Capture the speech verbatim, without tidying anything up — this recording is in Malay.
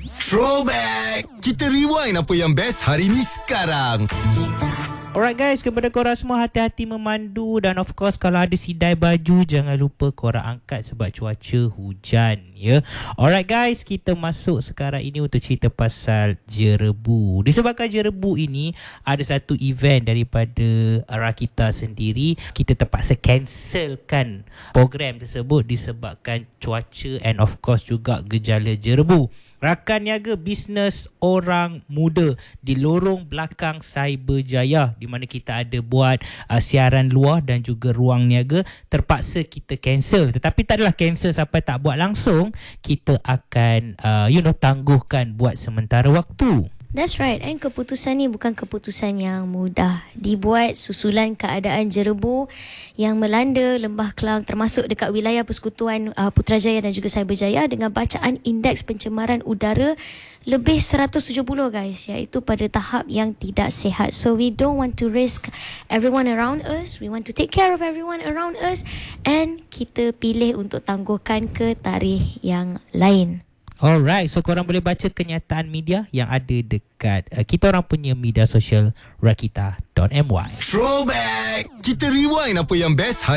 Throwback. Kita rewind apa yang best hari ni sekarang. Alright guys, kepada korang semua, hati-hati memandu. Dan of course, kalau ada sidai baju, jangan lupa korang angkat sebab cuaca hujan, ya. Alright guys, kita masuk sekarang ini untuk cerita pasal Jerebu. Disebabkan Jerebu ini ada satu event daripada Rakita sendiri, kita terpaksa cancelkan program tersebut disebabkan cuaca and of course juga gejala Jerebu. Rakan niaga bisnes orang muda di lorong belakang Cyberjaya, di mana kita ada buat uh, siaran luar dan juga ruang niaga, terpaksa kita cancel. Tetapi tak adalah cancel sampai tak buat langsung. Kita akan uh, you know tangguhkan buat sementara waktu. That's right. And keputusan ni bukan keputusan yang mudah. Dibuat susulan keadaan Jerebu yang melanda Lembah Kelang, termasuk dekat wilayah persekutuan uh, Putrajaya dan juga Cyberjaya, dengan bacaan indeks pencemaran udara lebih seratus tujuh puluh guys, iaitu pada tahap yang tidak sihat. So we don't want to risk everyone around us. We want to take care of everyone around us, and kita pilih untuk tangguhkan ke tarikh yang lain. Alright, so korang boleh baca kenyataan media yang ada dekat uh, kita orang punya media sosial rakita dot my. Throwback. Kita rewind apa yang best hari